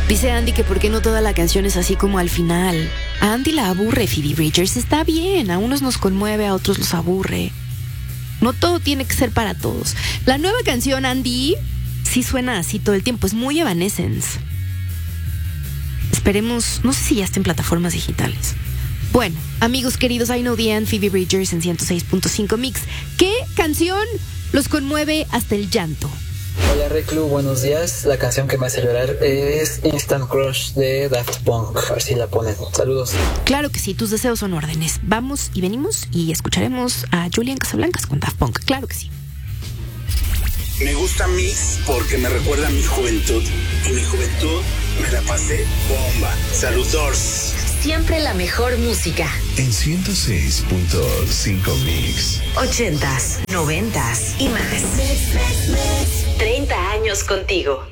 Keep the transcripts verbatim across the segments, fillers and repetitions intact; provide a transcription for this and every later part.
Dice Andy que por qué no toda la canción es así como al final. A Andy la aburre Phoebe Bridgers. Está bien, a unos nos conmueve, a otros los aburre. No todo tiene que ser para todos. La nueva canción, Andy, sí suena así todo el tiempo. Es muy Evanescence. Esperemos, no sé si ya está en plataformas digitales. Bueno, amigos queridos, I Know the End, Phoebe Bridgers en ciento seis punto cinco Mix. ¿Qué canción los conmueve hasta el llanto? Hola Reclu, buenos días. La canción que me hace llorar es Instant Crush de Daft Punk. A ver si la ponen. Saludos. Claro que sí, tus deseos son órdenes. Vamos y venimos y escucharemos a Julián Casablancas con Daft Punk. Claro que sí. Me gusta Mix porque me recuerda a mi juventud. Y mi juventud me la pasé bomba. Saludos. Siempre la mejor música. En ciento seis punto cinco Mix. Ochentas, noventas y más. Treinta años contigo.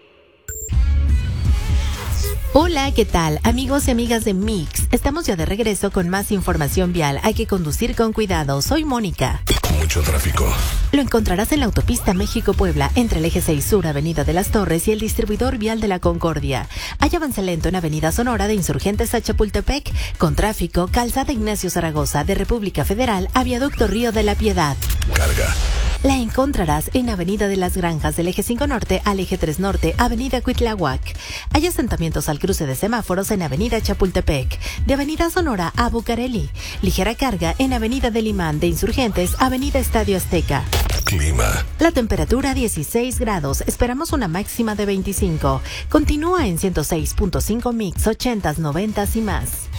Hola, ¿qué tal? Amigos y amigas de Mix. Estamos ya de regreso con más información vial. Hay que conducir con cuidado. Soy Mónica. Mucho tráfico. Lo encontrarás en la autopista México-Puebla, entre el eje seis Sur, Avenida de las Torres y el distribuidor vial de la Concordia. Hay avance lento en Avenida Sonora de Insurgentes a Chapultepec, con tráfico, calzada Ignacio Zaragoza de República Federal a Viaducto Río de la Piedad. Carga. La encontrarás en Avenida de las Granjas del eje cinco Norte al eje tres Norte, Avenida Cuitláhuac. Hay asentamientos al cruce de semáforos en Avenida Chapultepec, de Avenida Sonora a Bucareli. Ligera carga en Avenida del Imán de Insurgentes, Avenida Estadio Azteca. Clima. La temperatura dieciséis grados, esperamos una máxima de veinticinco. Continúa en ciento seis punto cinco Mix, ochentas, noventas y más.